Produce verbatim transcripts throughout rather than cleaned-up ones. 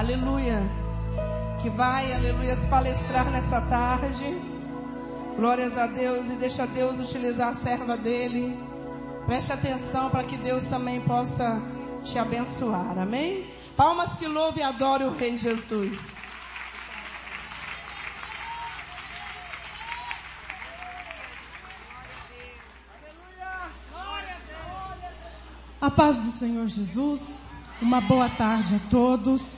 aleluia, que vai, aleluia, palestrar nessa tarde. Glórias a Deus, e deixa Deus utilizar a serva dele. Preste atenção para que Deus também possa te abençoar, amém? Palmas que louve e adore o Rei Jesus. A paz do Senhor Jesus, uma boa tarde a todos.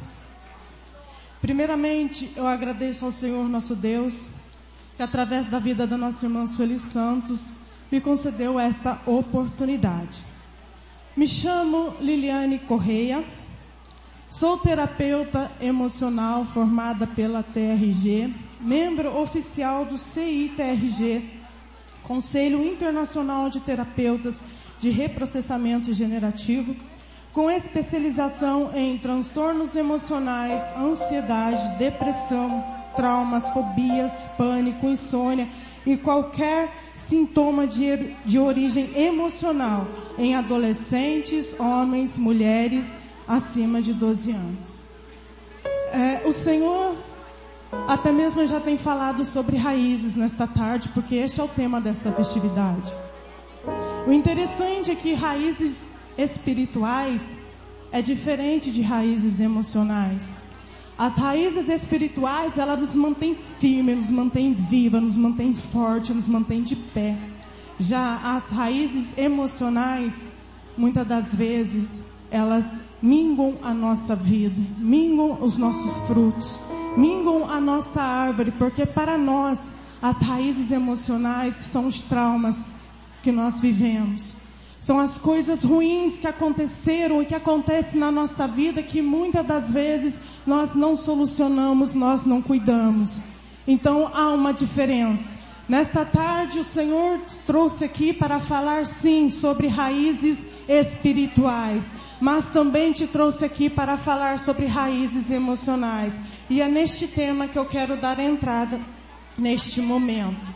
Primeiramente, eu agradeço ao Senhor nosso Deus, que através da vida da nossa irmã Sueli Santos, me concedeu esta oportunidade. Me chamo Liliane Correia, sou terapeuta emocional formada pela T R G, membro oficial do C I T R G, Conselho Internacional de Terapeutas de Reprocessamento Generativo, com especialização em transtornos emocionais, ansiedade, depressão, traumas, fobias, pânico, insônia e qualquer sintoma de, de origem emocional em adolescentes, homens, mulheres acima de doze anos. É, o Senhor até mesmo já tem falado sobre raízes nesta tarde, porque este é o tema desta festividade. O interessante é que raízes espirituais é diferente de raízes emocionais. As raízes espirituais, elas nos mantêm firmes, nos mantêm vivas, nos mantêm fortes, nos mantêm de pé. Já as raízes emocionais, muitas das vezes, elas minguam a nossa vida, minguam os nossos frutos, minguam a nossa árvore, porque para nós, as raízes emocionais são os traumas que nós vivemos. São as coisas ruins que aconteceram e que acontecem na nossa vida que muitas das vezes nós não solucionamos, nós não cuidamos. Então há uma diferença. Nesta tarde o Senhor te trouxe aqui para falar sim sobre raízes espirituais, mas também te trouxe aqui para falar sobre raízes emocionais. E é neste tema que eu quero dar entrada neste momento.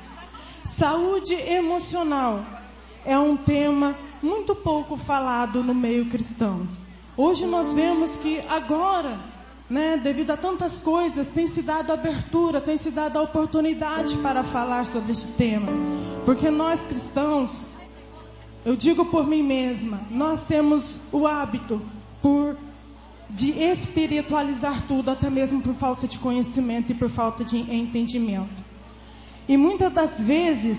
Saúde emocional é um tema muito pouco falado no meio cristão. Hoje nós vemos que agora, né, devido a tantas coisas, tem se dado abertura, tem se dado a oportunidade para falar sobre este tema. Porque nós cristãos, eu digo por mim mesma, nós temos o hábito por, de espiritualizar tudo, até mesmo por falta de conhecimento e por falta de entendimento. E muitas das vezes...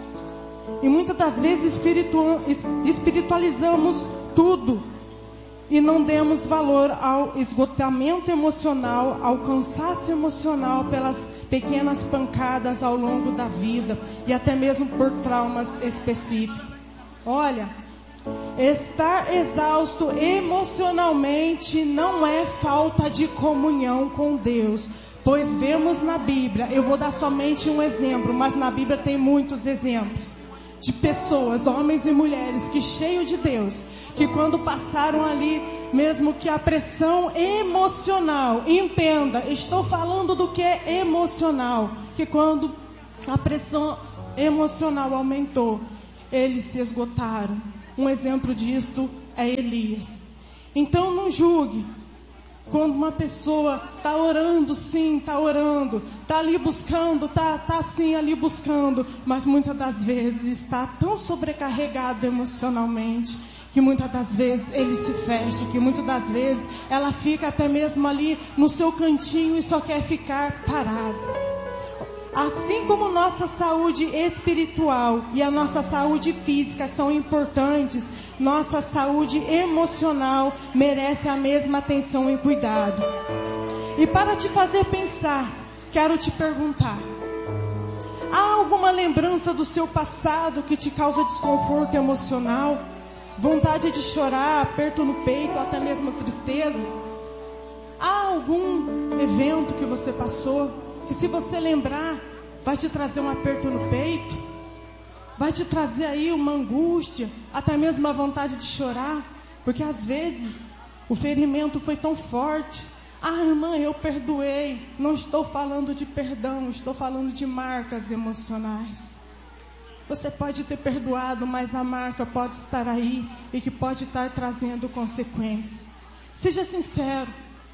E muitas das vezes espiritualizamos tudo e não demos valor ao esgotamento emocional, ao cansaço emocional pelas pequenas pancadas ao longo da vida e até mesmo por traumas específicos. Olha, estar exausto emocionalmente não é falta de comunhão com Deus, pois vemos na Bíblia, eu vou dar somente um exemplo, mas na Bíblia tem muitos exemplos de pessoas, homens e mulheres, que cheio de Deus, que quando passaram ali, mesmo que a pressão emocional, entenda, estou falando do que é emocional, que quando a pressão emocional aumentou, eles se esgotaram. Um exemplo disto é Elias. Então não julgue. Quando uma pessoa está orando, sim, está orando, está ali buscando, está tá, sim ali buscando, mas muitas das vezes está tão sobrecarregado emocionalmente, que muitas das vezes ele se fecha, que muitas das vezes ela fica até mesmo ali no seu cantinho e só quer ficar parada. Assim como nossa saúde espiritual e a nossa saúde física são importantes, nossa saúde emocional merece a mesma atenção e cuidado. E para te fazer pensar, quero te perguntar: há alguma lembrança do seu passado que te causa desconforto emocional? Vontade de chorar, aperto no peito, até mesmo tristeza? Há algum evento que você passou que, se você lembrar, vai te trazer um aperto no peito, vai te trazer aí uma angústia, até mesmo uma vontade de chorar, porque às vezes o ferimento foi tão forte. Ah, irmã, eu perdoei. Não estou falando de perdão, estou falando de marcas emocionais. Você pode ter perdoado, mas a marca pode estar aí e que pode estar trazendo consequências. Seja sincero.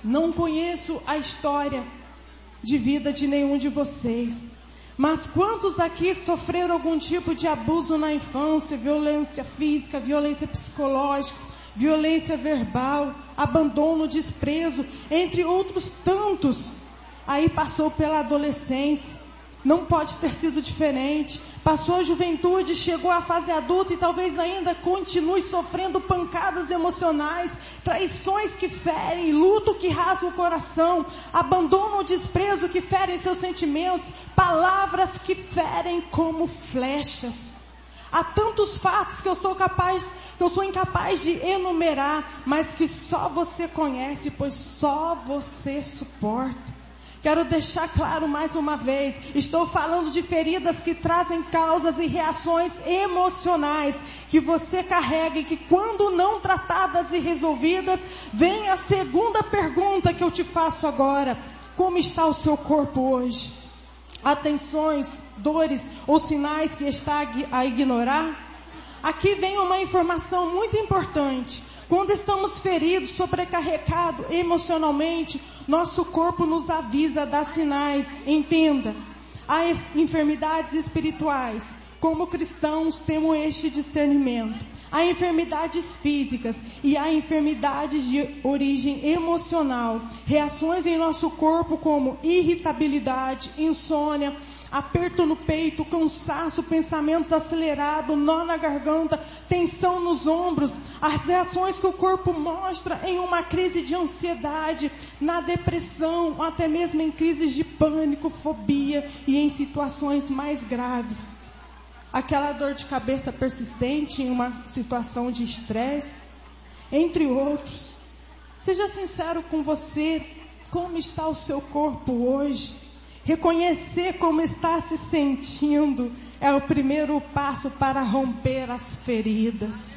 Não conheço a história de vida de nenhum de vocês, mas quantos aqui sofreram algum tipo de abuso na infância, violência física, violência psicológica, violência verbal, abandono, desprezo, entre outros tantos. Aí passou pela adolescência, não pode ter sido diferente. Passou a juventude, chegou à fase adulta e talvez ainda continue sofrendo pancadas emocionais, traições que ferem, luto que rasga o coração, abandono ou desprezo que ferem seus sentimentos, palavras que ferem como flechas. Há tantos fatos que eu sou capaz, que eu sou incapaz de enumerar, mas que só você conhece, pois só você suporta. Quero deixar claro mais uma vez, estou falando de feridas que trazem causas e reações emocionais que você carrega e que quando não tratadas e resolvidas, vem a segunda pergunta que eu te faço agora: como está o seu corpo hoje? Há tensões, dores ou sinais que está a ignorar? Aqui vem uma informação muito importante. Quando estamos feridos, sobrecarregados emocionalmente, nosso corpo nos avisa, dá sinais. Entenda, há enfermidades espirituais. Como cristãos, temos este discernimento. Há enfermidades físicas e há enfermidades de origem emocional. Reações em nosso corpo como irritabilidade, insônia, aperto no peito, cansaço, pensamentos acelerados, nó na garganta, tensão nos ombros, as reações que o corpo mostra em uma crise de ansiedade, na depressão, até mesmo em crises de pânico, fobia e em situações mais graves. Aquela dor de cabeça persistente em uma situação de estresse, entre outros. Seja sincero com você, como está o seu corpo hoje? Reconhecer como está se sentindo é o primeiro passo para romper as feridas.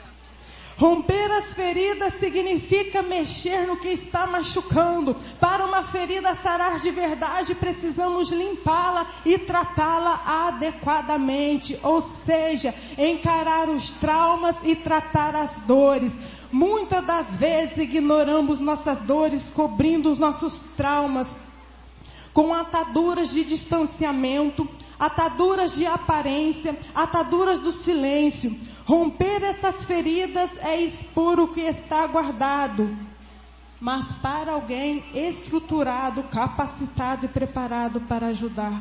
Romper as feridas significa mexer no que está machucando. Para uma ferida sarar de verdade, precisamos limpá-la e tratá-la adequadamente. Ou seja, encarar os traumas e tratar as dores. Muitas das vezes ignoramos nossas dores, cobrindo os nossos traumas com ataduras de distanciamento, ataduras de aparência, ataduras do silêncio. Romper essas feridas é expor o que está guardado. Mas para alguém estruturado, capacitado e preparado para ajudar.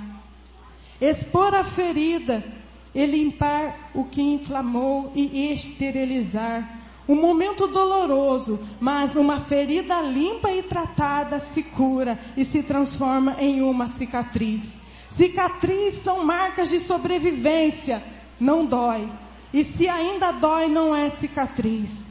Expor a ferida e limpar o que inflamou e esterilizar. Um momento doloroso, mas uma ferida limpa e tratada se cura e se transforma em uma cicatriz. Cicatriz são marcas de sobrevivência, não dói. E se ainda dói, não é cicatriz.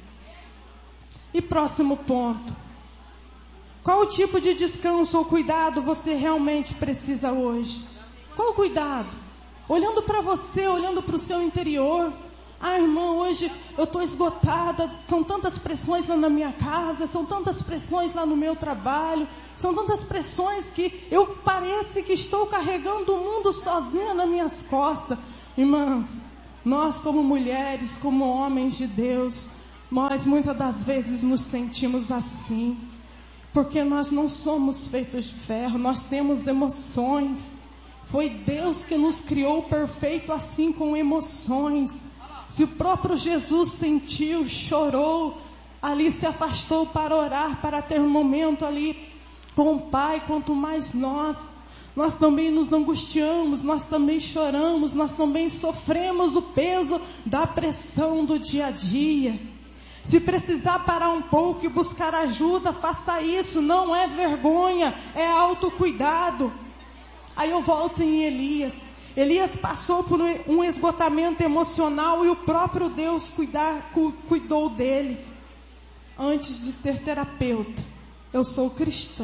E próximo ponto. Qual o tipo de descanso ou cuidado você realmente precisa hoje? Qual cuidado? Olhando para você, olhando para o seu interior. Ah, irmão, hoje eu estou esgotada, são tantas pressões lá na minha casa, são tantas pressões lá no meu trabalho, são tantas pressões que eu parece que estou carregando o mundo sozinha nas minhas costas. Irmãs, nós como mulheres, como homens de Deus, nós muitas das vezes nos sentimos assim, porque nós não somos feitos de ferro, nós temos emoções. Foi Deus que nos criou perfeito assim, com emoções. Se o próprio Jesus sentiu, chorou, ali se afastou para orar, para ter um momento ali com o Pai, quanto mais nós, nós também nos angustiamos, nós também choramos, nós também sofremos o peso da pressão do dia a dia. Se precisar parar um pouco e buscar ajuda, faça isso, não é vergonha, é autocuidado. Aí eu volto em Elias. Elias passou por um esgotamento emocional e o próprio Deus cuidar, cu, cuidou dele. Antes de ser terapeuta, eu sou cristã.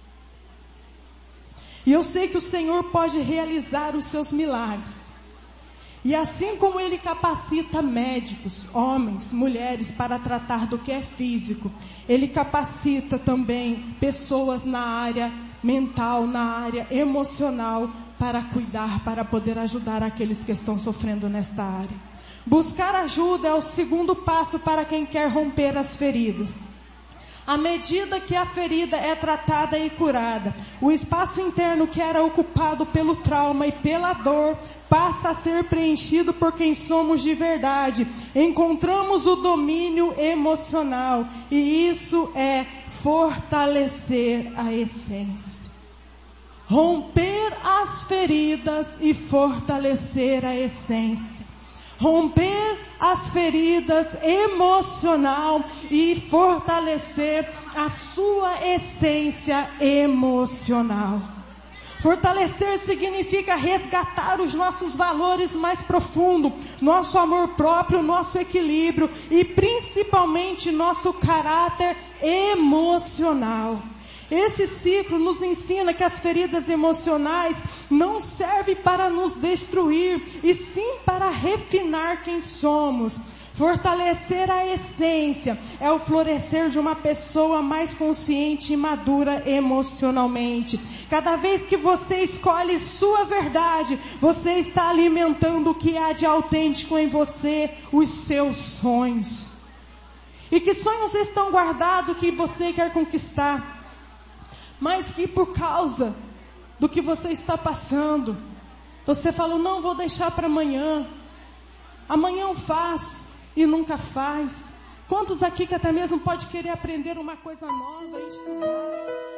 E eu sei que o Senhor pode realizar os seus milagres. E assim como Ele capacita médicos, homens, mulheres, para tratar do que é físico, Ele capacita também pessoas na área mental, na área emocional, para cuidar, para poder ajudar aqueles que estão sofrendo nesta área. Buscar ajuda é o segundo passo para quem quer romper as feridas. À medida que a ferida é tratada e curada, o espaço interno que era ocupado pelo trauma e pela dor passa a ser preenchido por quem somos de verdade. Encontramos o domínio emocional e isso é fortalecer a essência. Romper as feridas e fortalecer a essência. Romper as feridas emocional e fortalecer a sua essência emocional. Fortalecer significa resgatar os nossos valores mais profundos, nosso amor próprio, nosso equilíbrio e principalmente nosso caráter emocional. Esse ciclo nos ensina que as feridas emocionais não servem para nos destruir, e sim para refinar quem somos. Fortalecer a essência é o florescer de uma pessoa mais consciente e madura emocionalmente. Cada vez que você escolhe sua verdade, você está alimentando o que há de autêntico em você, os seus sonhos. E que sonhos estão guardados que você quer conquistar? Mas que por causa do que você está passando, você falou, não, vou deixar para amanhã. Amanhã eu faço e nunca faz. Quantos aqui que até mesmo pode querer aprender uma coisa nova e estudar?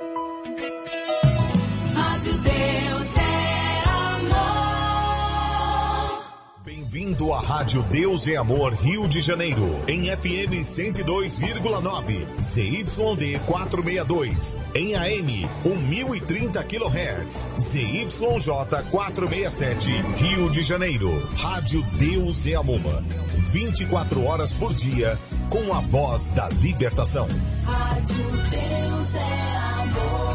Rádio Deus é amor. Bem-vindo à Rádio Deus é Amor Rio de Janeiro, em F M cento e dois vírgula nove, Z Y D quatrocentos e sessenta e dois, em A M mil e trinta quilohertz, Z Y J quatrocentos e sessenta e sete, Rio de Janeiro. Rádio Deus é Amor, vinte e quatro horas por dia, com a voz da libertação. Rádio Deus é amor.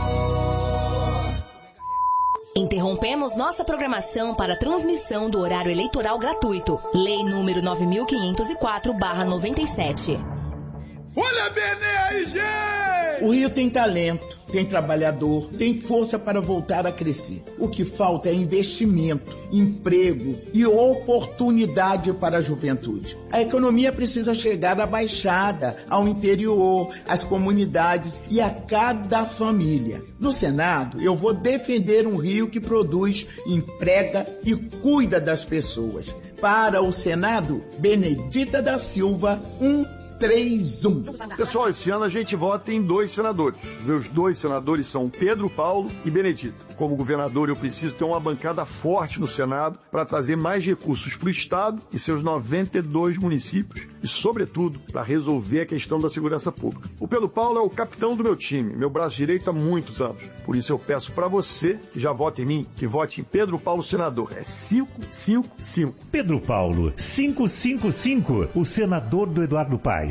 Interrompemos nossa programação para a transmissão do horário eleitoral gratuito. Lei número nove mil quinhentos e quatro barra noventa e sete. Olha bem aí, gente! O Rio tem talento, tem trabalhador, tem força para voltar a crescer. O que falta é investimento, emprego e oportunidade para a juventude. A economia precisa chegar à Baixada, ao interior, às comunidades e a cada família. No Senado, eu vou defender um Rio que produz, emprega e cuida das pessoas. Para o Senado, Benedita da Silva, um três um. Pessoal, esse ano a gente vota em dois senadores. Meus dois senadores são Pedro Paulo e Benedita. Como governador, eu preciso ter uma bancada forte no Senado para trazer mais recursos para o Estado e seus noventa e dois municípios e, sobretudo, para resolver a questão da segurança pública. O Pedro Paulo é o capitão do meu time, meu braço direito há muitos anos. Por isso eu peço para você que já vote em mim, que vote em Pedro Paulo senador. É cinco cinco cinco. Pedro Paulo, cinco cinco cinco, o senador do Eduardo Paes.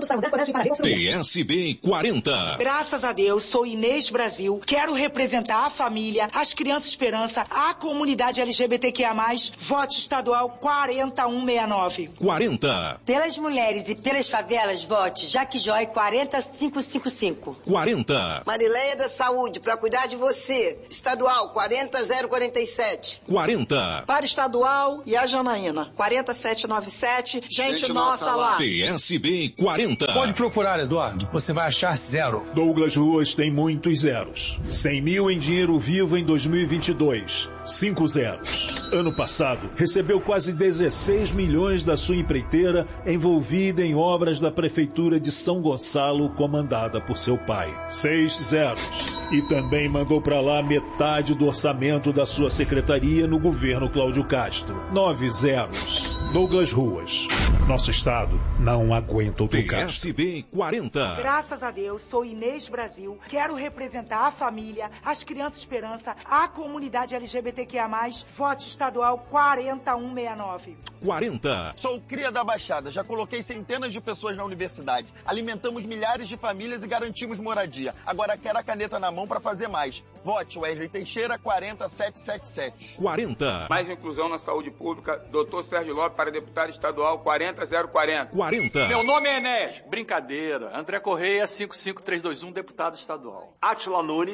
P S B quarenta. Graças a Deus, sou Inês Brasil. Quero representar a família, as crianças Esperança, a comunidade L G B T Q I A mais, voto estadual quarenta e um sessenta e nove. quarenta. Pelas mulheres e pelas favelas, vote Jaque Joy quarenta e cinco cinquenta e cinco. quarenta. Marileia da Saúde, para cuidar de você, estadual quarenta zero quarenta e sete. quarenta. Para estadual e a Janaína, quarenta e sete noventa e sete, gente, gente nossa, nossa lá. P S B quarenta. Pode procurar, Eduardo. Você vai achar zero. Douglas Ruas tem muitos zeros. cem mil em dinheiro vivo em dois mil e vinte e dois. Cinco zeros. Ano passado, recebeu quase dezesseis milhões da sua empreiteira envolvida em obras da Prefeitura de São Gonçalo, comandada por seu pai. Seis zeros. E também mandou para lá metade do orçamento da sua secretaria no governo Cláudio Castro. Nove zeros. Douglas Ruas. Nosso estado não aguenta outro P S B quarenta. Graças a Deus, sou Inês Brasil. Quero representar a família, as crianças Esperança, a comunidade L G B T Q I A mais, voto estadual quarenta e um sessenta e nove. quarenta. Sou cria da Baixada, já coloquei centenas de pessoas na universidade. Alimentamos milhares de famílias e garantimos moradia. Agora quero a caneta na mão para fazer mais. Vote Wesley Teixeira quarenta sete setenta e sete. quarenta. Mais inclusão na saúde pública, doutor Sérgio Lopes para deputado estadual quarenta zero quarenta. quarenta. Meu nome é Enéas. Brincadeira. André Correia cinco cinco três dois um, deputado estadual. Átila Nunes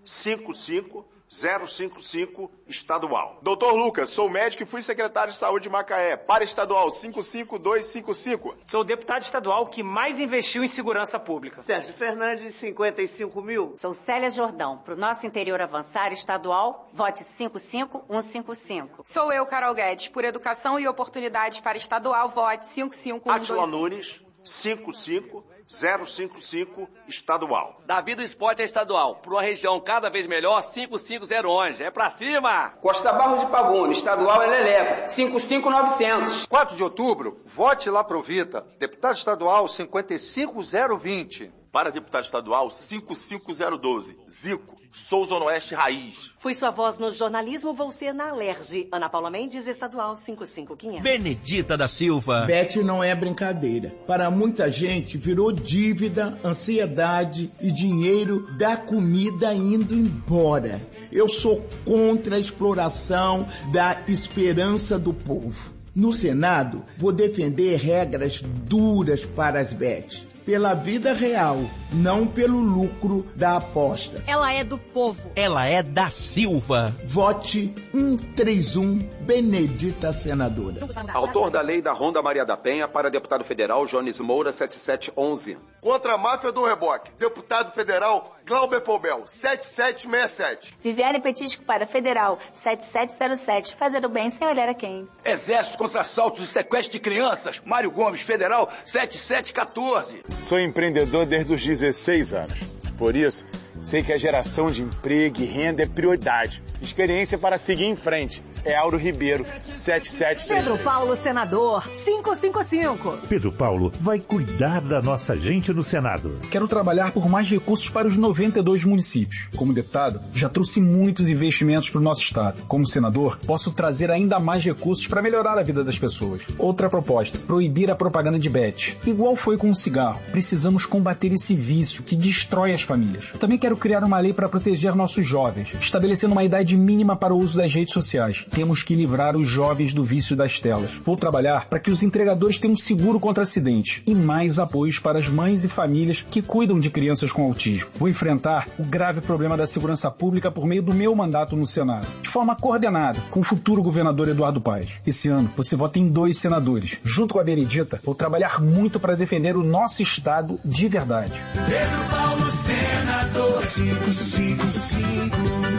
cinco cinco zero cinco cinco estadual. Doutor Lucas, sou médico e fui secretário de saúde de Macaé, para estadual cinco cinco dois cinco cinco. Sou o deputado estadual que mais investiu em segurança pública. Sérgio Fernandes, cinquenta e cinco mil. Sou Célia Jordão, para o nosso interior avançar estadual, vote cinco cinco um cinco cinco. Sou eu, Carol Guedes, por educação e oportunidades para estadual, vote cinco cinco um dois cinco. Átila Nunes, cinco cinco zero cinco cinco estadual. Davi do Esporte é estadual, para uma região cada vez melhor, cinco cinco zero onze. É pra cima! Costa Barros de Pavuna, estadual é Leleco, cinco cinco novecentos. quatro de outubro, vote lá pro Vita, deputado estadual cinquenta e cinco zero vinte. Para deputado estadual cinco cinco zero doze, Zico, sou Zona Oeste Raiz. Fui sua voz no jornalismo, vou ser na Alerj. Ana Paula Mendes, estadual cinco cinco quinhentos. Benedita da Silva. Bet não é brincadeira. Para muita gente, virou dívida, ansiedade e dinheiro da comida indo embora. Eu sou contra a exploração da esperança do povo. No Senado, vou defender regras duras para as bets. Pela vida real, não pelo lucro da aposta. Ela é do povo. Ela é da Silva. Vote cento e trinta e um, Benedita Senadora. Autor da lei da Ronda Maria da Penha para deputado federal Jones Moura, sete sete um um. Contra a máfia do reboque, deputado federal Glauber Poubel, sete sete seis sete. Viviane Petisco para federal, sete sete zero sete. Fazer o bem sem olhar a quem. Exército contra assaltos e sequestro de crianças, Mário Gomes, federal, sete sete um quatro. Sou empreendedor desde os dezesseis anos. Por isso, sei que a geração de emprego e renda é prioridade. Experiência para seguir em frente. É Auro Ribeiro, sete sete três. Pedro Paulo, senador, cinco cinco cinco. Pedro Paulo vai cuidar da nossa gente no Senado. Quero trabalhar por mais recursos para os noventa e dois municípios. Como deputado, já trouxe muitos investimentos para o nosso estado. Como senador, posso trazer ainda mais recursos para melhorar a vida das pessoas. Outra proposta, proibir a propaganda de bet. Igual foi com o cigarro, precisamos combater esse vício que destrói as famílias. Também quero criar uma lei para proteger nossos jovens, estabelecendo uma idade mínima para o uso das redes sociais. Temos que livrar os jovens do vício das telas. Vou trabalhar para que os entregadores tenham seguro contra acidentes e mais apoios para as mães e famílias que cuidam de crianças com autismo. Vou enfrentar o grave problema da segurança pública por meio do meu mandato no Senado, de forma coordenada com o futuro governador Eduardo Paes. Esse ano, você vota em dois senadores. Junto com a Benedita, vou trabalhar muito para defender o nosso estado de verdade. Pedro Paulo, senador cinco cinco cinco.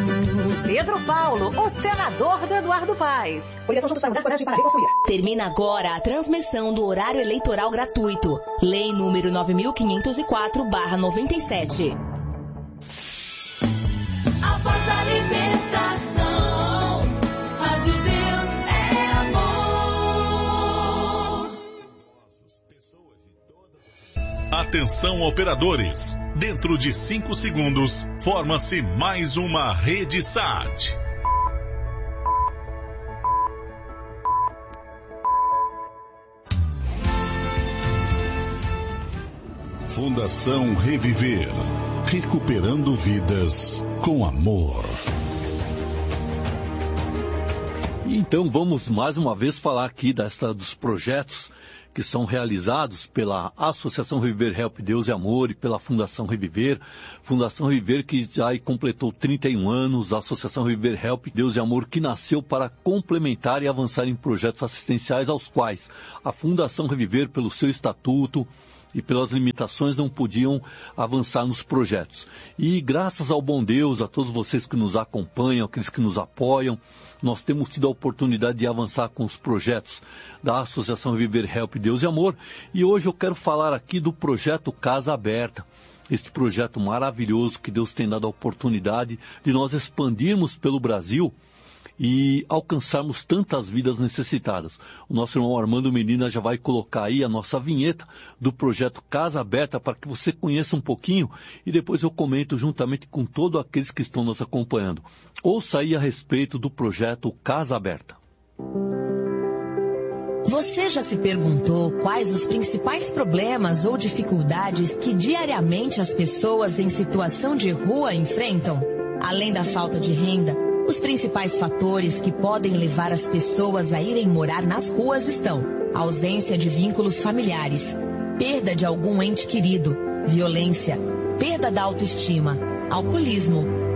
Pedro Paulo, o senador do Eduardo Paes. Termina agora a transmissão do horário eleitoral gratuito. Lei número nove mil quinhentos e quatro barra noventa e sete. A voz da libertação. Rádio Deus é amor. Atenção, operadores. Dentro de cinco segundos, forma-se mais uma rede S A T. Fundação Reviver. Recuperando vidas com amor. Então vamos mais uma vez falar aqui desta, dos projetos que são realizados pela Associação Reviver Help Deus e Amor e pela Fundação Reviver. Fundação Reviver que já completou trinta e um anos, a Associação Reviver Help Deus e Amor que nasceu para complementar e avançar em projetos assistenciais aos quais a Fundação Reviver, pelo seu estatuto e pelas limitações, não podiam avançar nos projetos. E graças ao bom Deus, a todos vocês que nos acompanham, aqueles que nos apoiam, nós temos tido a oportunidade de avançar com os projetos da Associação Viver Help Deus e Amor. E hoje eu quero falar aqui do projeto Casa Aberta. Este projeto maravilhoso que Deus tem dado a oportunidade de nós expandirmos pelo Brasil e alcançarmos tantas vidas necessitadas. O nosso irmão Armando Menina já vai colocar aí a nossa vinheta do projeto Casa Aberta para que você conheça um pouquinho e depois eu comento juntamente com todos aqueles que estão nos acompanhando. Ouça aí a respeito do projeto Casa Aberta. Você já se perguntou quais os principais problemas ou dificuldades que diariamente as pessoas em situação de rua enfrentam? Além da falta de renda, os principais fatores que podem levar as pessoas a irem morar nas ruas estão: ausência de vínculos familiares, perda de algum ente querido, violência, perda da autoestima, alcoolismo,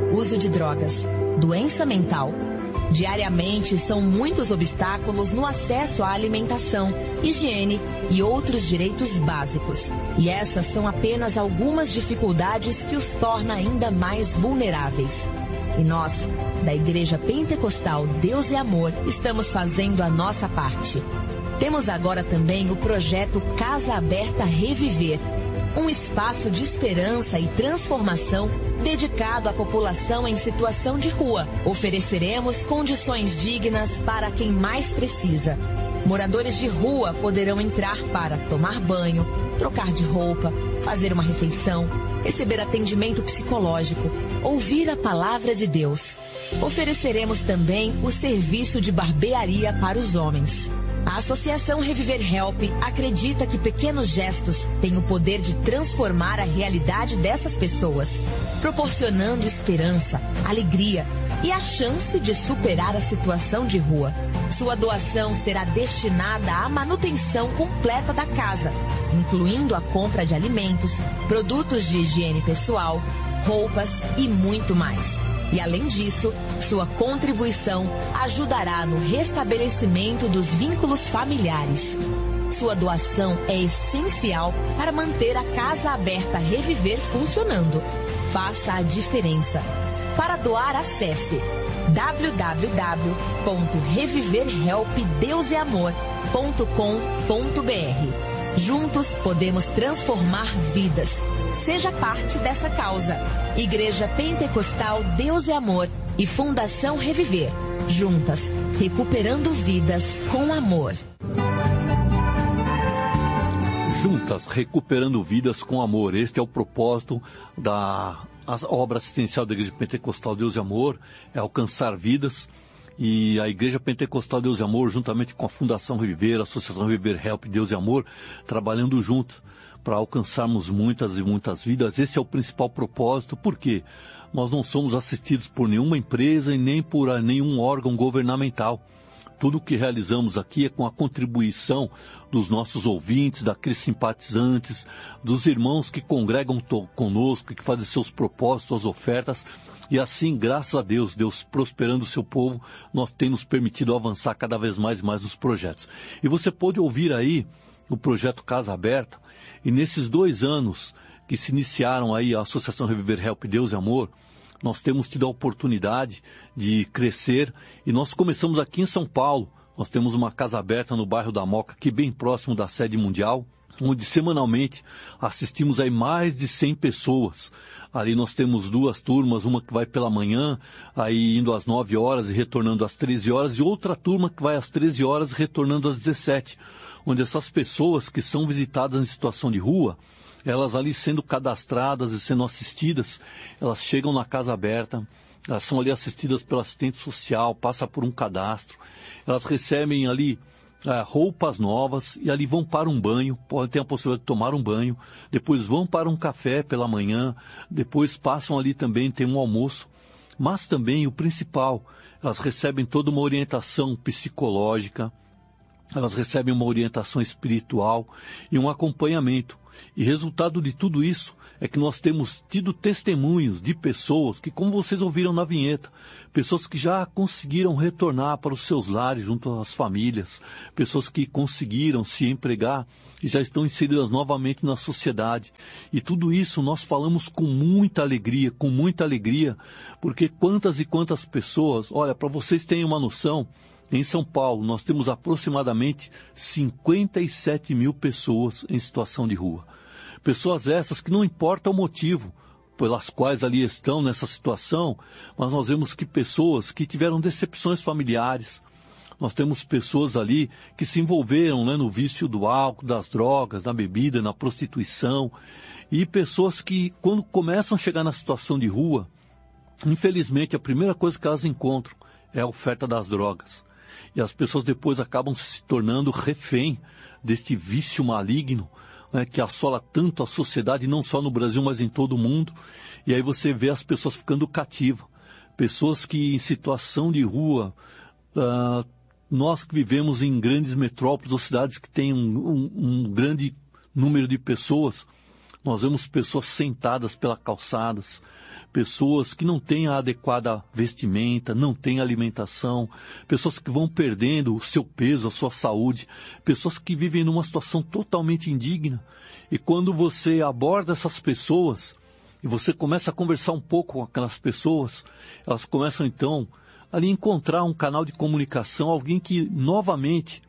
uso de drogas, doença mental. Diariamente são muitos obstáculos no acesso à alimentação, higiene e outros direitos básicos. E essas são apenas algumas dificuldades que os torna ainda mais vulneráveis. E nós, da Igreja Pentecostal Deus é Amor, estamos fazendo a nossa parte. Temos agora também o projeto Casa Aberta Reviver, um espaço de esperança e transformação dedicado à população em situação de rua. Ofereceremos condições dignas para quem mais precisa. Moradores de rua poderão entrar para tomar banho, trocar de roupa, fazer uma refeição, receber atendimento psicológico, ouvir a palavra de Deus. Ofereceremos também o serviço de barbearia para os homens. A Associação Reviver Help acredita que pequenos gestos têm o poder de transformar a realidade dessas pessoas, proporcionando esperança, alegria e a chance de superar a situação de rua. Sua doação será destinada à manutenção completa da casa, incluindo a compra de alimentos, produtos de higiene pessoal, roupas e muito mais. E além disso, sua contribuição ajudará no restabelecimento dos vínculos familiares. Sua doação é essencial para manter a Casa Aberta Reviver funcionando. Faça a diferença. Para doar, acesse w w w ponto reviver help deus é amor ponto com ponto b r. Juntos podemos transformar vidas. Seja parte dessa causa. Igreja Pentecostal Deus é Amor e Fundação Reviver. Juntas, recuperando vidas com amor. Juntas, recuperando vidas com amor. Este é o propósito da obra assistencial da Igreja Pentecostal Deus é Amor, é alcançar vidas. E a Igreja Pentecostal Deus e Amor, juntamente com a Fundação Reviver, a Associação Reviver Help Deus e Amor, trabalhando junto para alcançarmos muitas e muitas vidas. Esse é o principal propósito, porque nós não somos assistidos por nenhuma empresa e nem por nenhum órgão governamental. Tudo o que realizamos aqui é com a contribuição dos nossos ouvintes, daqueles simpatizantes, dos irmãos que congregam conosco, que fazem seus propósitos, suas ofertas. E assim, graças a Deus, Deus prosperando o seu povo, nós temos permitido avançar cada vez mais e mais nos projetos. E você pode ouvir aí o projeto Casa Aberta, e nesses dois anos que se iniciaram aí a Associação Reviver Help Deus e Amor, nós temos tido a oportunidade de crescer, e nós começamos aqui em São Paulo. Nós temos uma casa aberta no bairro da Moca, aqui bem próximo da sede mundial, onde semanalmente assistimos aí mais de cem pessoas. Ali nós temos duas turmas, uma que vai pela manhã, aí indo às nove horas e retornando às treze horas, e outra turma que vai às treze horas e retornando às dezessete, onde essas pessoas que são visitadas em situação de rua, elas ali sendo cadastradas e sendo assistidas, elas chegam na casa aberta, elas são ali assistidas pelo assistente social, passa por um cadastro, elas recebem ali é, roupas novas e ali vão para um banho, podem ter a possibilidade de tomar um banho, depois vão para um café pela manhã, depois passam ali também, tem um almoço, mas também o principal, elas recebem toda uma orientação psicológica, elas recebem uma orientação espiritual e um acompanhamento. E resultado de tudo isso é que nós temos tido testemunhos de pessoas que, como vocês ouviram na vinheta, pessoas que já conseguiram retornar para os seus lares junto às famílias, pessoas que conseguiram se empregar e já estão inseridas novamente na sociedade. E tudo isso nós falamos com muita alegria, com muita alegria, porque quantas e quantas pessoas, olha, para vocês terem uma noção, em São Paulo, nós temos aproximadamente cinquenta e sete mil pessoas em situação de rua. Pessoas essas que não importa o motivo pelas quais ali estão nessa situação, mas nós vemos que pessoas que tiveram decepções familiares, nós temos pessoas ali que se envolveram, né, no vício do álcool, das drogas, na bebida, na prostituição, e pessoas que, quando começam a chegar na situação de rua, infelizmente a primeira coisa que elas encontram é a oferta das drogas. E as pessoas depois acabam se tornando refém deste vício maligno, né, que assola tanto a sociedade, não só no Brasil, mas em todo o mundo. E aí você vê as pessoas ficando cativas. Pessoas que em situação de rua, uh, nós que vivemos em grandes metrópoles ou cidades que têm um, um, um grande número de pessoas, Nós vemos pessoas sentadas pelas calçadas, pessoas que não têm a adequada vestimenta, não têm alimentação, pessoas que vão perdendo o seu peso, a sua saúde, pessoas que vivem numa situação totalmente indigna. E quando você aborda essas pessoas e você começa a conversar um pouco com aquelas pessoas, elas começam então ali a encontrar um canal de comunicação, alguém que novamente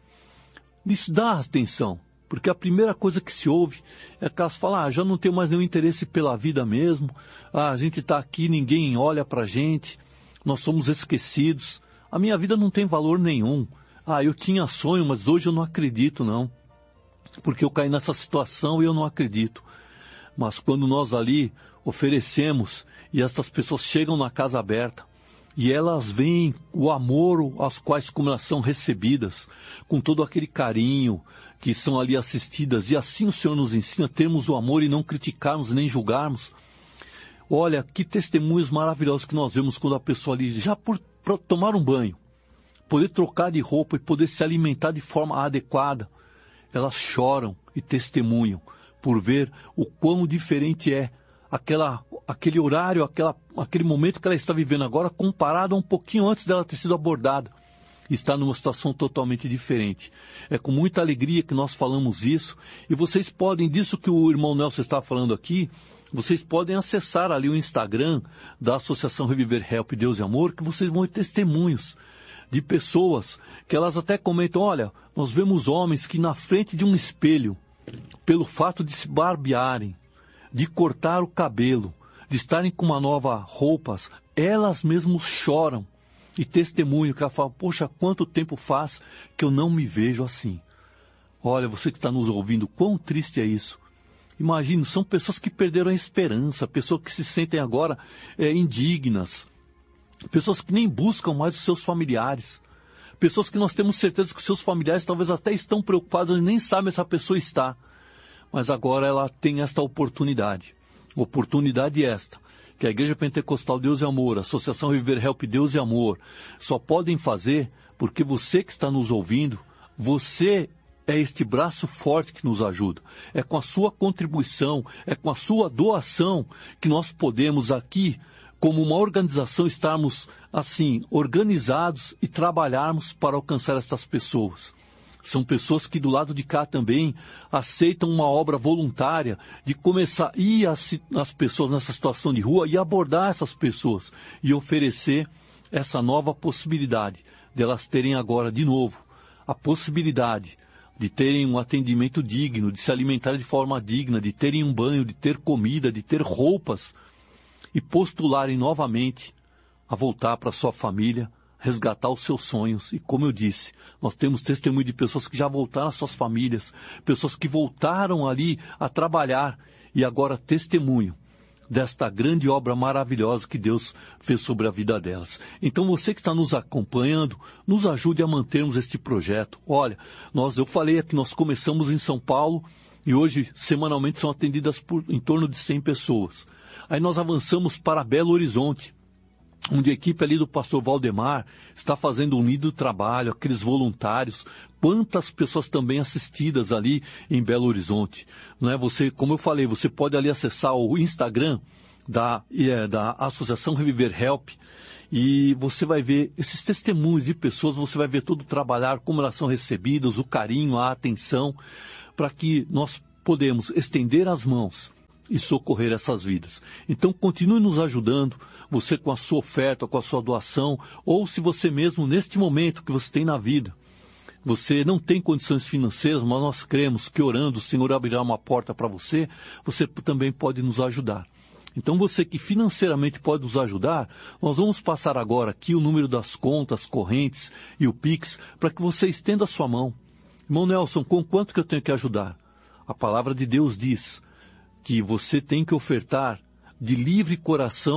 lhes dá atenção. Porque a primeira coisa que se ouve é que elas falam, ah, já não tenho mais nenhum interesse pela vida mesmo, ah, a gente está aqui, ninguém olha para a gente, nós somos esquecidos, a minha vida não tem valor nenhum, ah, eu tinha sonho, mas hoje eu não acredito não, porque eu caí nessa situação e eu não acredito. Mas quando nós ali oferecemos e essas pessoas chegam na casa aberta, e elas veem o amor aos quais como elas são recebidas, com todo aquele carinho que são ali assistidas. E assim o Senhor nos ensina a termos o amor e não criticarmos nem julgarmos. Olha, que testemunhos maravilhosos que nós vemos quando a pessoa ali, já por, por tomar um banho, poder trocar de roupa e poder se alimentar de forma adequada, elas choram e testemunham por ver o quão diferente é Aquela, aquele horário, aquela, aquele momento que ela está vivendo agora, comparado a um pouquinho antes dela ter sido abordada. Está numa situação totalmente diferente. É com muita alegria que nós falamos isso, e vocês podem, disso que o irmão Nelson está falando aqui, vocês podem acessar ali o Instagram da Associação Reviver Help Deus e Amor, que vocês vão ter testemunhos de pessoas que elas até comentam, olha, nós vemos homens que na frente de um espelho, pelo fato de se barbearem, de cortar o cabelo, de estarem com uma nova roupas, elas mesmas choram e testemunham, que ela fala, poxa, quanto tempo faz que eu não me vejo assim. Olha, você que está nos ouvindo, quão triste é isso. Imagine, são pessoas que perderam a esperança, pessoas que se sentem agora é, indignas, pessoas que nem buscam mais os seus familiares, pessoas que nós temos certeza que os seus familiares talvez até estão preocupados e nem sabem se a pessoa está. Mas agora ela tem esta oportunidade. Oportunidade esta, que a Igreja Pentecostal Deus e Amor, a Associação Reviver Help Deus e Amor, só podem fazer porque você que está nos ouvindo, você é este braço forte que nos ajuda. É com a sua contribuição, é com a sua doação que nós podemos aqui, como uma organização, estarmos assim, organizados e trabalharmos para alcançar estas pessoas. São pessoas que do lado de cá também aceitam uma obra voluntária de começar a ir às, às pessoas nessa situação de rua e abordar essas pessoas e oferecer essa nova possibilidade de elas terem agora de novo a possibilidade de terem um atendimento digno, de se alimentarem de forma digna, de terem um banho, de ter comida, de ter roupas e postularem novamente a voltar para sua família, resgatar os seus sonhos. E como eu disse, nós temos testemunho de pessoas que já voltaram às suas famílias, pessoas que voltaram ali a trabalhar e agora testemunham desta grande obra maravilhosa que Deus fez sobre a vida delas. Então você que está nos acompanhando, nos ajude a mantermos este projeto. Olha, nós, eu falei que nós começamos em São Paulo e hoje semanalmente são atendidas por em torno de cem pessoas. Aí nós avançamos para Belo Horizonte, onde a equipe ali do pastor Valdemar está fazendo um lindo trabalho, aqueles voluntários, quantas pessoas também assistidas ali em Belo Horizonte. Não é? Você, como eu falei, você pode ali acessar o Instagram da, é, da Associação Reviver Help e você vai ver esses testemunhos de pessoas, você vai ver todo o trabalhar, como elas são recebidas, o carinho, a atenção, para que nós podemos estender as mãos e socorrer essas vidas. Então continue nos ajudando, você com a sua oferta, com a sua doação, ou se você mesmo, neste momento que você tem na vida, você não tem condições financeiras, mas nós cremos que orando o Senhor abrirá uma porta para você, você também pode nos ajudar. Então você que financeiramente pode nos ajudar, nós vamos passar agora aqui o número das contas correntes e o Pix, para que você estenda a sua mão. Irmão Nelson, com quanto que eu tenho que ajudar? A palavra de Deus diz que você tem que ofertar de livre coração